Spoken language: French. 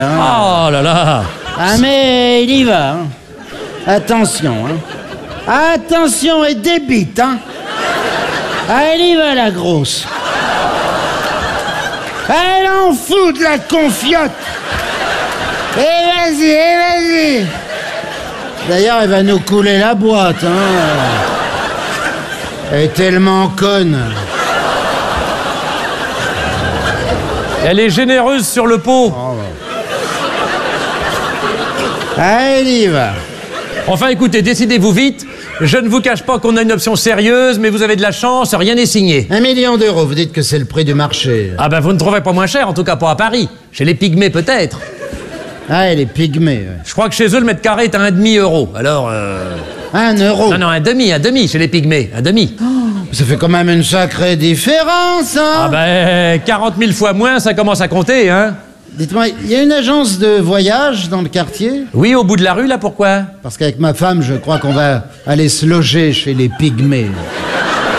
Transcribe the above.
Oh là là. Ah mais il y va, hein. Attention, hein. Attention et débite, hein. Ah, elle y va, la grosse. Elle en fout de la confiote. Et vas-y. D'ailleurs, elle va nous couler la boîte, hein. Elle est tellement conne. Elle est généreuse sur le pot. Ah, elle y va. Enfin, écoutez, décidez-vous vite. Je ne vous cache pas qu'on a une option sérieuse, mais vous avez de la chance, rien n'est signé. 1 million d'euros, vous dites que c'est le prix du marché. Ah ben, vous ne trouverez pas moins cher, en tout cas pas à Paris. Chez les pygmées, peut-être. Ah, elle est pygmée, ouais. Je crois que chez eux, le mètre carré est à 1,5 euro. Alors, 1 euro. Non, un demi, chez les pygmées, un demi. Ça fait quand même une sacrée différence, hein. Ah ben, 40 000 fois moins, ça commence à compter, hein. Dites-moi, il y a une agence de voyage dans le quartier? Oui, au bout de la rue, là, pourquoi? Parce qu'avec ma femme, je crois qu'on va aller se loger chez les pygmées.